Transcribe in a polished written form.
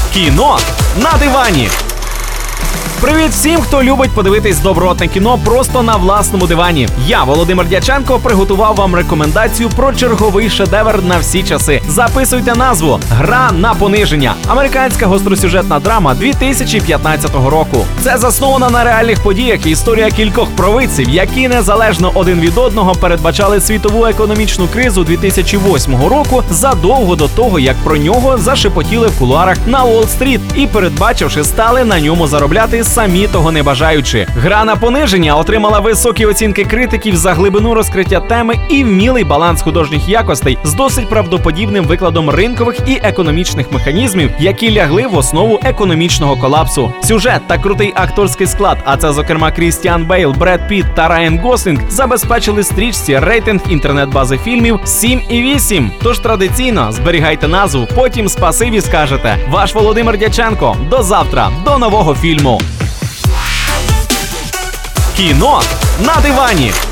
Кіно на дивані. Привіт всім, хто любить подивитись добротне кіно просто на власному дивані. Я, Володимир Дяченко, приготував вам рекомендацію про черговий шедевр на всі часи. Записуйте назву «Гра на пониження». Американська гостросюжетна драма 2015 року. Це заснована на реальних подіях історія кількох провидців, які незалежно один від одного передбачали світову економічну кризу 2008 року задовго до того, як про нього зашепотіли в кулуарах на Уолл-стріт і, передбачивши, стали на ньому заробляти самі того не бажаючи. «Гра на пониження» отримала високі оцінки критиків за глибину розкриття теми і вмілий баланс художніх якостей з досить правдоподібним викладом ринкових і економічних механізмів, які лягли в основу економічного колапсу. Сюжет та крутий акторський склад, а це, зокрема, Крістіан Бейл, Бред Пітт та Райан Гослінг, забезпечили стрічці рейтинг інтернет-бази фільмів 7,8. Тож традиційно зберігайте назву, потім спасибі скажете. Ваш Володимир Дяченко. До завтра, до нового фільму. Кіно на дивані.